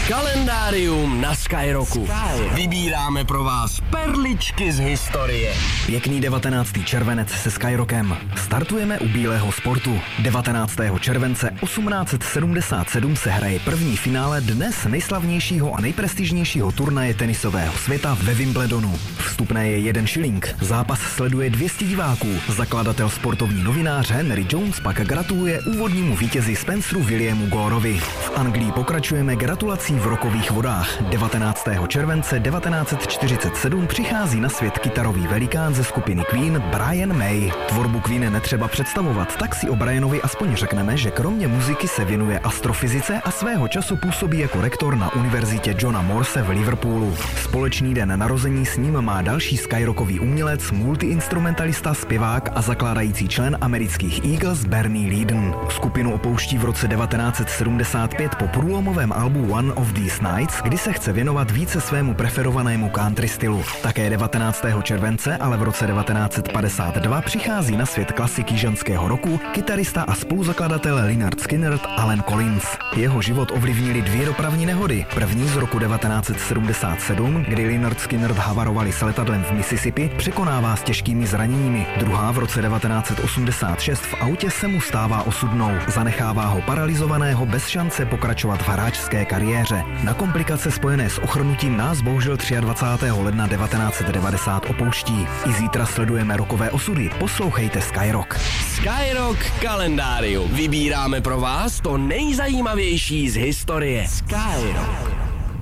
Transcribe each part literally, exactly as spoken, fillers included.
Kalendárium na Skyrocku. Sky. Vybíráme pro vás perličky z historie. Pěkný devatenáctý červenec se Skyrockem. Startujeme u bílého sportu. devatenáctého července osmnáct set sedmdesát sedm se hraje první finále dnes nejslavnějšího a nejprestižnějšího turnaje tenisového světa ve Wimbledonu. Vstupné je jeden šiling. Zápas sleduje dvě stě diváků. Zakladatel sportovní novinář Henry Jones pak gratuluje úvodnímu vítězi Spenceru Williamu Goreovi. V Anglii pokračujeme gratulací v rokových vodách. devatenáctého července devatenáct set čtyřicet sedm přichází na svět kytarový velikán ze skupiny Queen Brian May. Tvorbu Queen netřeba představovat, tak si o Brianovi aspoň řekneme, že kromě muziky se věnuje astrofyzice a svého času působí jako rektor na univerzitě Johna Morse v Liverpoolu. Společný den narození s ním má další skyrockový umělec, multiinstrumentalista, zpěvák a zakládající člen amerických Eagles Bernie Leadon. Skupinu opouští v roce devatenáct set sedmdesát pět po průlomovém albu One of These Nights, kdy se chce věnovat více svému preferovanému country stylu. Také devatenáctého července, ale v roce devatenáct set padesát dva přichází na svět klasiky ženského roku kytarista a spoluzakladatel Lynyrd Skynyrd Allen Collins. Jeho život ovlivnily dvě dopravní nehody. První z roku devatenáct set sedmdesát sedm, kdy Lynyrd Skynyrd havarovali s letadlem v Mississippi, překonává s těžkými zraněními. Druhá v roce devatenáct set osmdesát šest v autě se mu stává osudnou. Zanechává ho paralizovaného bez šance pokračovat v hráčské kariéře. Na komplikace spojené s ochrnutím nás bohužel dvacátého třetího ledna devatenáct set devadesát opouští. I zítra sledujeme rokové osudy. Poslouchejte Skyrock. Skyrock kalendárium. Vybíráme pro vás to nejzajímavější z historie. Skyrock.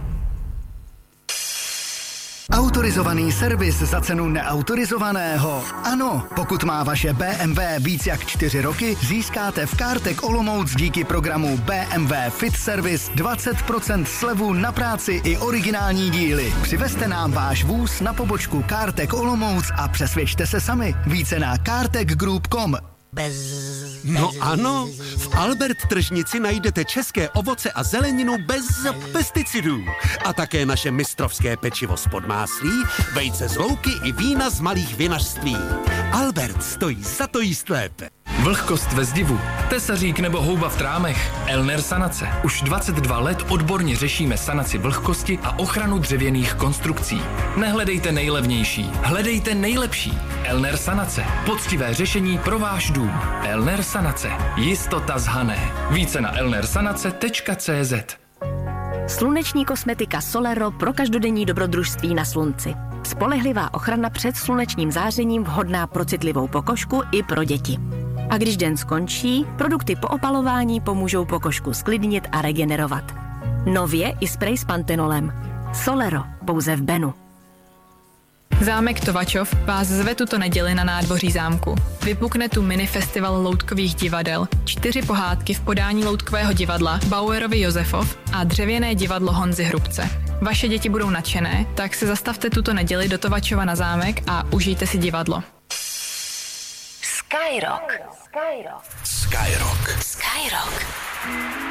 Autorizovaný servis za cenu neautorizovaného. Ano, pokud má vaše bé em vé víc jak čtyři roky, získáte v Kartek Olomouc díky programu bé em vé Fit Service dvacet procent slevu na práci i originální díly. Přivezte nám váš vůz na pobočku Kartek Olomouc a přesvědčte se sami. Více na kartek group tečka com. Bez, no bez... ano, v Albert tržnici najdete české ovoce a zeleninu bez pesticidů. A také naše mistrovské pečivo z podmáslí, vejce z louky i vína z malých vinařství. Albert stojí za to jíst lépe. Vlhkost ve zdivu, tesařík nebo houba v trámech. Elner Sanace. Už dvacet dva let odborně řešíme sanaci vlhkosti a ochranu dřevěných konstrukcí. Nehledejte nejlevnější, hledejte nejlepší. Elner Sanace. Poctivé řešení pro váš dům. Elner Sanace. Jistota z Hané. Více na elnersanace tečka cé zet. Sluneční kosmetika Solero pro každodenní dobrodružství na slunci. Spolehlivá ochrana před slunečním zářením vhodná pro citlivou pokožku i pro děti. A když den skončí, produkty po opalování pomůžou pokožku sklidnit a regenerovat. Nově i sprej s pantenolem. Solero, pouze v Benu. Zámek Tovačov vás zve tuto neděli na nádvoří zámku. Vypukne tu minifestival loutkových divadel, čtyři pohádky v podání loutkového divadla Bauerovi Josefov a dřevěné divadlo Honzy Hrubce. Vaše děti budou nadšené, tak se zastavte tuto neděli do Tovačova na zámek a užijte si divadlo. Skyrock. Skyrock. Skyrock.